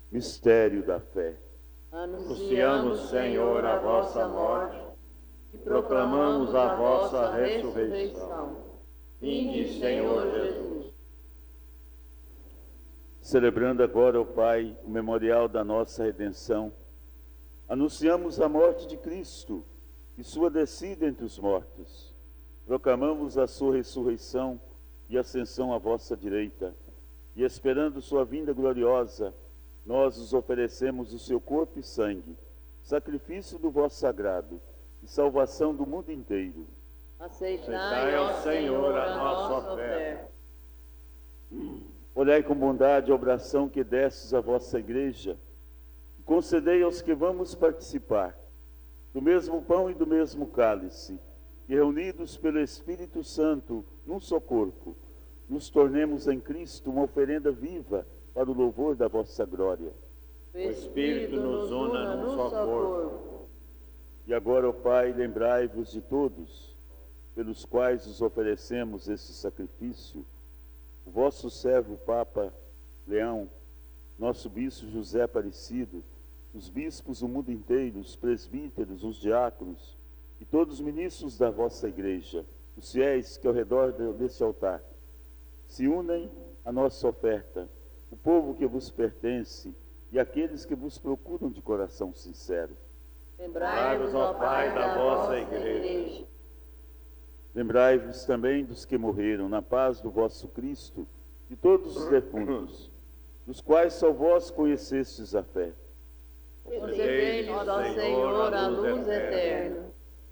Mistério da fé. Anunciamos, Senhor, a vossa morte e proclamamos a vossa ressurreição. Vinde, Senhor Jesus. Celebrando agora, ó Pai, o memorial da nossa redenção, anunciamos a morte de Cristo e sua descida entre os mortos. Proclamamos a sua ressurreição e ascensão à vossa direita. E esperando sua vinda gloriosa, nós os oferecemos o seu corpo e sangue, sacrifício do vosso sagrado e salvação do mundo inteiro. Aceitai, ó Senhor, a nossa oferta. Olhai com bondade a oração que destes à vossa igreja e concedei aos que vamos participar do mesmo pão e do mesmo cálice, e reunidos pelo Espírito Santo num só corpo, nos tornemos em Cristo uma oferenda viva para o louvor da vossa glória. O Espírito nos una num só corpo. E agora, ó Pai, lembrai-vos de todos, pelos quais os oferecemos esse sacrifício, o vosso servo Papa Leão, nosso bispo José Aparecido, os bispos do mundo inteiro, os presbíteros, os diáconos e todos os ministros da vossa igreja, os fiéis que ao redor desse altar se unem à nossa oferta, o povo que vos pertence e aqueles que vos procuram de coração sincero. Lembrai-vos, ó Pai, da vossa igreja. Lembrai-vos também dos que morreram na paz do vosso Cristo, de todos os defuntos, dos quais só vós conhecestes a fé. Concedei-nos, ó Senhor, a luz eterna.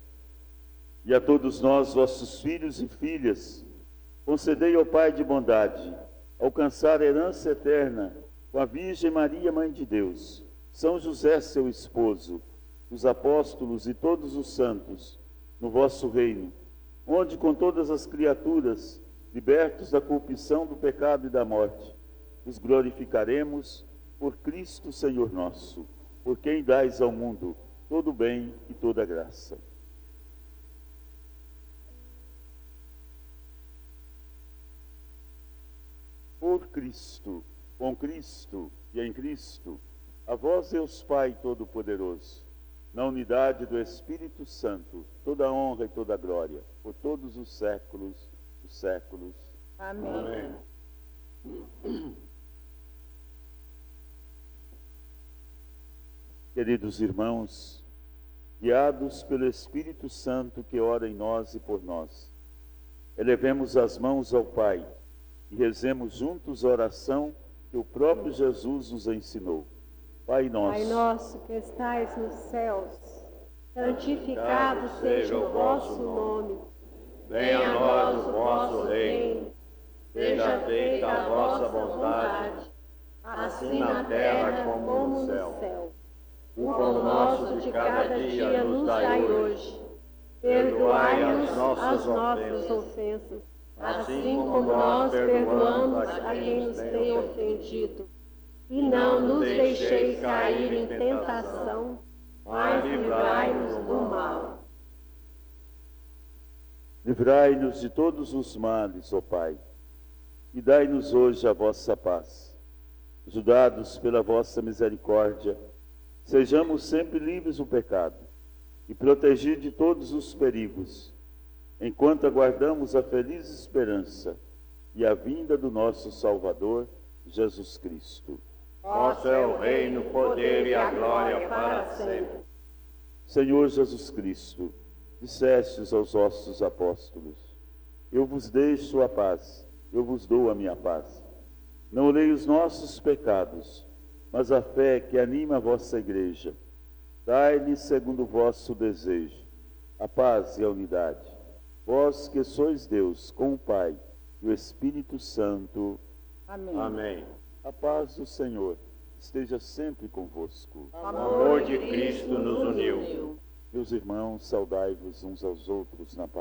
E a todos nós, vossos filhos e filhas, concedei, ó Pai de bondade, alcançar a herança eterna com a Virgem Maria, Mãe de Deus, São José, seu esposo, os apóstolos e todos os santos, no vosso reino, onde com todas as criaturas, libertos da corrupção do pecado e da morte, os glorificaremos por Cristo Senhor nosso, por quem dais ao mundo todo o bem e toda a graça. Por Cristo, com Cristo e em Cristo, a vós, Deus Pai Todo-Poderoso, na unidade do Espírito Santo, toda a honra e toda a glória, por todos os séculos dos séculos. Amém. Queridos irmãos, guiados pelo Espírito Santo que ora em nós e por nós, elevemos as mãos ao Pai e rezemos juntos a oração que o próprio Jesus nos ensinou. Pai nosso que estais nos céus, santificado seja o vosso nome. Venha a nós o vosso reino. Seja feita a vossa vontade, assim na terra como no céu. O pão nosso de cada dia nos dai hoje. Perdoai-nos as nossas ofensas, assim como nós perdoamos a quem nos tem ofendido. E não nos deixeis cair em tentação, mas livrai-nos do mal. Livrai-nos de todos os males, ó Pai, e dai-nos hoje a vossa paz. Ajudados pela vossa misericórdia, sejamos sempre livres do pecado e protegidos de todos os perigos, enquanto aguardamos a feliz esperança e a vinda do nosso Salvador, Jesus Cristo. Vosso é o reino, o poder e a glória para sempre. Senhor Jesus Cristo, dissestes aos vossos apóstolos: eu vos deixo a paz, eu vos dou a minha paz. Não olhei os nossos pecados, mas a fé que anima a vossa igreja. Dai-lhe segundo o vosso desejo a paz e a unidade. Vós que sois Deus, com o Pai e o Espírito Santo. Amém. Amém. A paz do Senhor esteja sempre convosco. O amor de Cristo nos uniu. Meus irmãos, saudai-vos uns aos outros na paz.